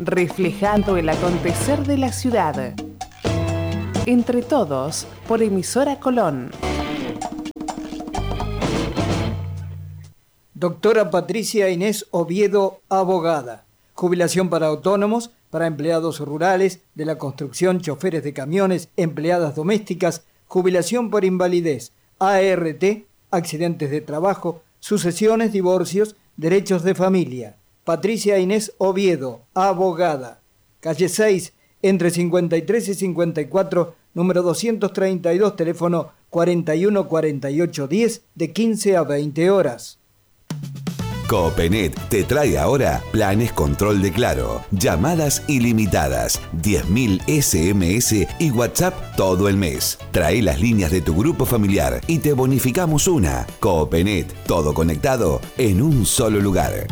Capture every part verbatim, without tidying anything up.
reflejando el acontecer de la ciudad. Entre todos, por Emisora Colón. Doctora Patricia Inés Oviedo, abogada. Jubilación para autónomos, para empleados rurales, de la construcción, choferes de camiones, empleadas domésticas, jubilación por invalidez, A R T, accidentes de trabajo, sucesiones, divorcios, derechos de familia. Patricia Inés Oviedo, abogada. Calle seis, entre cincuenta y tres y cincuenta y cuatro, número doscientos treinta y dos, teléfono cuarenta y uno cuarenta y ocho diez, de quince a veinte horas. Copenet te trae ahora planes control de Claro, llamadas ilimitadas, diez mil ese eme ese y WhatsApp todo el mes. Trae las líneas de tu grupo familiar y te bonificamos una. Copenet, todo conectado en un solo lugar.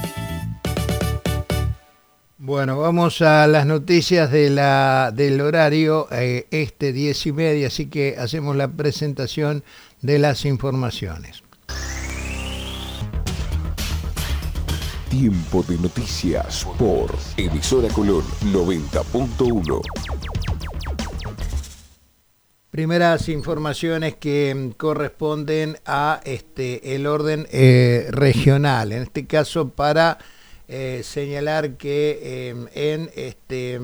Bueno, vamos a las noticias de la, del horario, eh, este diez y media, así que hacemos la presentación de las informaciones. Tiempo de noticias por Emisora Colón noventa punto uno. Primeras informaciones que corresponden a este el orden eh, regional, en este caso para eh, señalar que eh, en este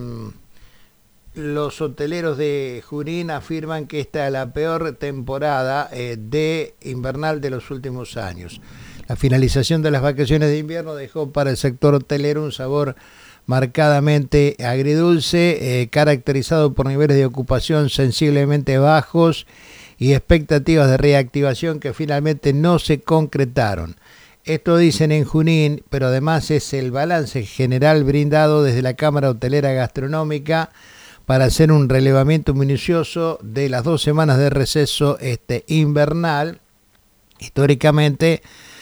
los hoteleros de Junín afirman que esta es la peor temporada eh, de invernal de los últimos años. La finalización de las vacaciones de invierno dejó para el sector hotelero un sabor marcadamente agridulce, eh, caracterizado por niveles de ocupación sensiblemente bajos y expectativas de reactivación que finalmente no se concretaron. Esto dicen en Junín, pero además es el balance general brindado desde la Cámara Hotelera Gastronómica para hacer un relevamiento minucioso de las dos semanas de receso este invernal. Históricamente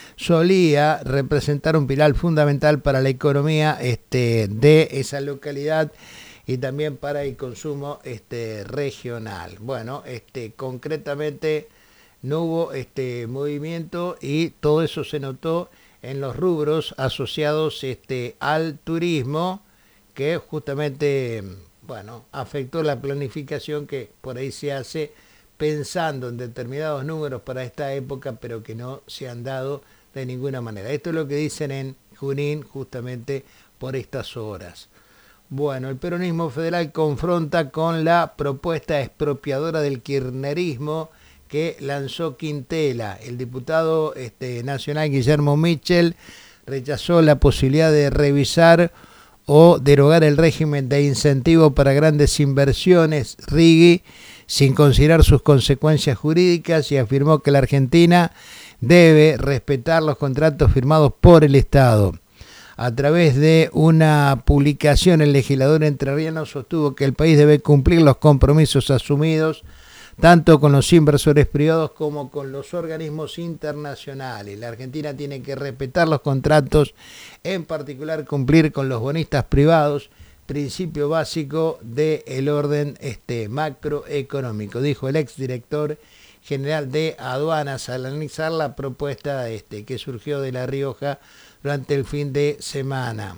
solía representar un pilar fundamental para la economía este, de esa localidad y también para el consumo este, regional. Bueno, este, concretamente no hubo este movimiento y todo eso se notó en los rubros asociados este, al turismo, que justamente, bueno, afectó la planificación que por ahí se hace pensando en determinados números para esta época, pero que no se han dado de ninguna manera. Esto es lo que dicen en Junín justamente por estas horas. Bueno, el peronismo federal confronta con la propuesta expropiadora del kirchnerismo que lanzó Quintela. El diputado este, nacional Guillermo Michel rechazó la posibilidad de revisar o derogar el régimen de incentivo para grandes inversiones R I G I sin considerar sus consecuencias jurídicas y afirmó que la Argentina debe respetar los contratos firmados por el Estado. A través de una publicación, el legislador entrerriano sostuvo que el país debe cumplir los compromisos asumidos tanto con los inversores privados como con los organismos internacionales. La Argentina tiene que respetar los contratos, en particular cumplir con los bonistas privados, principio básico del orden este, macroeconómico, dijo el exdirector general de aduanas al analizar la propuesta este, que surgió de La Rioja durante el fin de semana.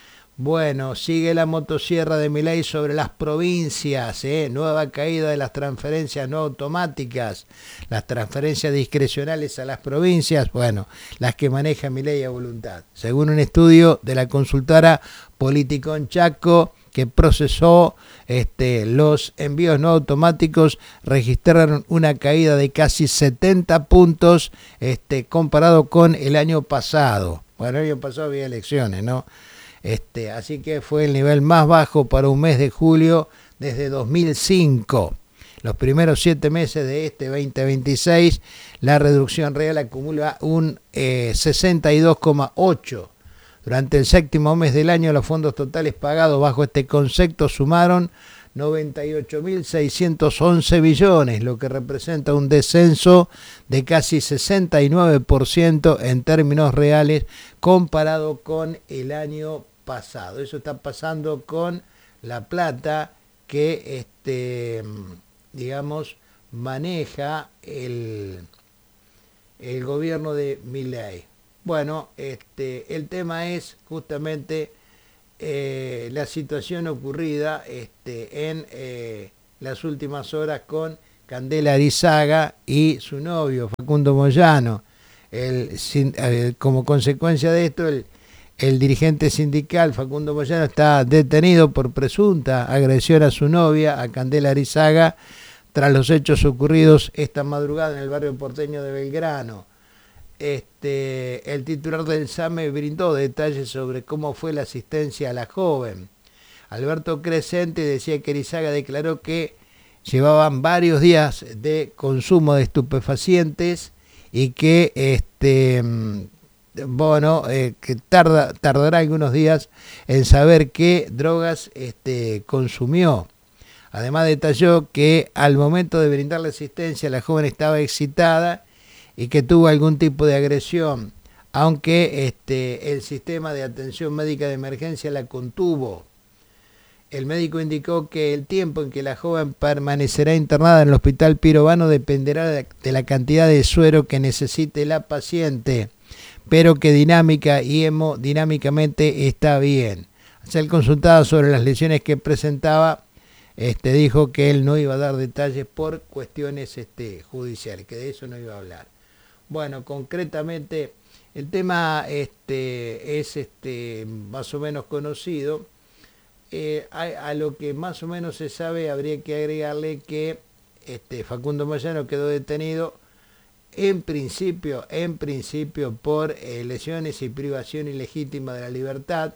Bueno, sigue la motosierra de Milei sobre las provincias, ¿eh? Nueva caída de las transferencias no automáticas, las transferencias discrecionales a las provincias, bueno, las que maneja Milei a voluntad. Según un estudio de la consultora Politicón Chaco, que procesó este, los envíos no automáticos, registraron una caída de casi setenta puntos este, comparado con el año pasado. Bueno, el año pasado había elecciones, ¿no? Este, así que fue el nivel más bajo para un mes de julio desde dos mil cinco. Los primeros siete meses de este veinte veintiséis, la reducción real acumula un eh, sesenta y dos coma ocho. Durante el séptimo mes del año, los fondos totales pagados bajo este concepto sumaron noventa y ocho mil seiscientos once billones, lo que representa un descenso de casi sesenta y nueve por ciento en términos reales comparado con el año pasado. Eso está pasando con la plata que, este, digamos, maneja el, el gobierno de Milei. Bueno, este, el tema es justamente eh, la situación ocurrida este, en eh, las últimas horas con Candela Arizaga y su novio Facundo Moyano. El, sin, eh, como consecuencia de esto, el, el dirigente sindical Facundo Moyano está detenido por presunta agresión a su novia, a Candela Arizaga, tras los hechos ocurridos esta madrugada en el barrio porteño de Belgrano. Este, el titular del SAME brindó detalles sobre cómo fue la asistencia a la joven. Alberto Crescente decía que Arizaga declaró que llevaban varios días de consumo de estupefacientes y que este bueno eh, que tarda tardará algunos días en saber qué drogas este consumió. Además detalló que al momento de brindarle asistencia la joven estaba excitada y que tuvo algún tipo de agresión, aunque este el sistema de atención médica de emergencia la contuvo. El médico indicó que el tiempo en que la joven permanecerá internada en el hospital Pirovano dependerá de la cantidad de suero que necesite la paciente, pero que dinámica y hemodinámicamente está bien. Al ser consultado sobre las lesiones que presentaba, este, dijo que él no iba a dar detalles por cuestiones este, judiciales, que de eso no iba a hablar. Bueno, concretamente el tema este, es este, más o menos conocido. Eh, a, a lo que más o menos se sabe, habría que agregarle que este, Facundo Moyano quedó detenido en principio, en principio por eh, lesiones y privación ilegítima de la libertad,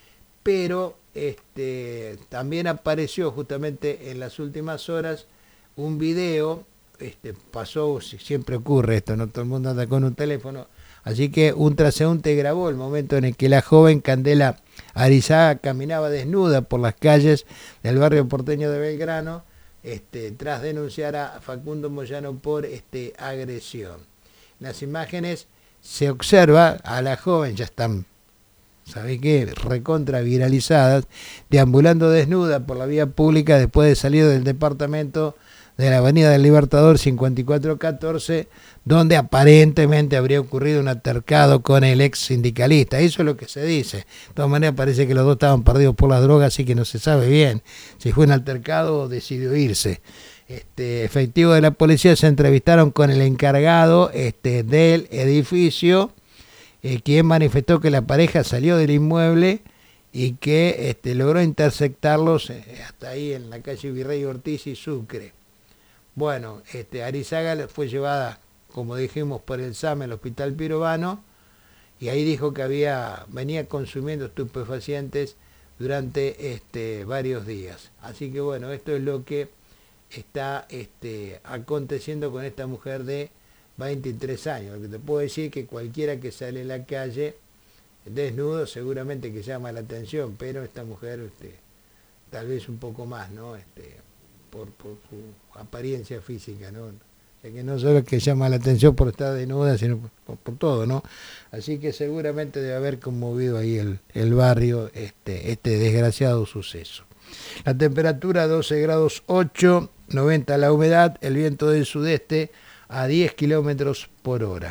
pero este, también apareció justamente en las últimas horas un video, este, pasó, siempre ocurre esto, no todo el mundo anda con un teléfono, así que un transeúnte grabó el momento en el que la joven Candela Arizaga caminaba desnuda por las calles del barrio porteño de Belgrano, este, tras denunciar a Facundo Moyano por este, agresión. En las imágenes se observa a la joven, ya están, ¿sabe qué?, recontra viralizadas, deambulando desnuda por la vía pública después de salir del departamento de la avenida del Libertador cincuenta y cuatro catorce, donde aparentemente habría ocurrido un altercado con el ex sindicalista. Eso es lo que se dice. De todas maneras parece que los dos estaban perdidos por las drogas, así que no se sabe bien si fue un altercado o decidió irse. Este, efectivos de la policía se entrevistaron con el encargado este, del edificio, eh, quien manifestó que la pareja salió del inmueble y que este, logró interceptarlos eh, hasta ahí en la calle Virrey Ortiz y Sucre. Bueno, este, Arizaga fue llevada, como dijimos, por el SAME al hospital Pirovano, y ahí dijo que había venía consumiendo estupefacientes durante este, varios días. Así que bueno, esto es lo que está este, aconteciendo con esta mujer de veintitrés años. Lo que te puedo decir es que cualquiera que sale a la calle desnudo seguramente que llama la atención, pero esta mujer este, tal vez un poco más, ¿no? Este, por, por su apariencia física, ¿no? O sea que no solo que llama la atención por estar desnuda, sino por, por todo, ¿no? Así que seguramente debe haber conmovido ahí el, el barrio este, este desgraciado suceso. La temperatura doce grados ocho, noventa la humedad, el viento del sudeste a diez kilómetros por hora.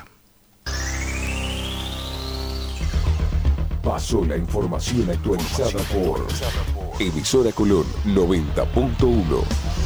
Pasó la información actualizada por Emisora Colón noventa punto uno.